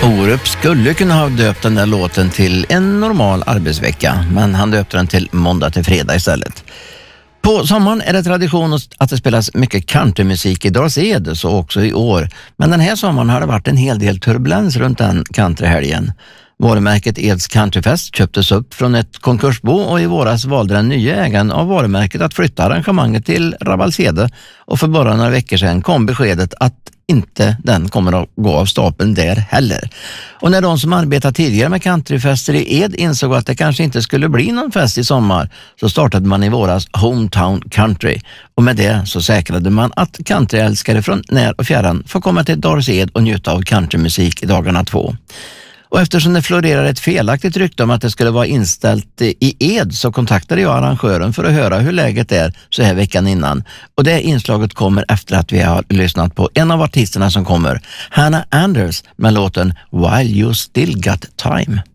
Orup skulle kunna ha döpt den där låten till en normal arbetsvecka, men han döpte den till måndag till fredag istället. På sommaren är det tradition att det spelas mycket countrymusik i Dals-Ed, så också i år. Men den här sommaren har det varit en hel del turbulens runt den countryhelgen. Varumärket Eds Countryfest köptes upp från ett konkursbo och i våras valde den nya ägaren av varumärket att flytta arrangemanget till Rabbalshede, och för bara några veckor sedan kom beskedet att inte den kommer att gå av stapeln där heller. Och när de som arbetat tidigare med countryfester i Ed insåg att det kanske inte skulle bli någon fest i sommar, så startade man i våras Hometown Country, och med det så säkrade man att countryälskare från när och fjärran får komma till Dals-Ed och njuta av countrymusik i dagarna 2. Och eftersom det florerar ett felaktigt rykte om att det skulle vara inställt i Ed, så kontaktade jag arrangören för att höra hur läget är så här veckan innan. Och det inslaget kommer efter att vi har lyssnat på en av artisterna som kommer, Hannah Anders, med låten While You Still Got Time.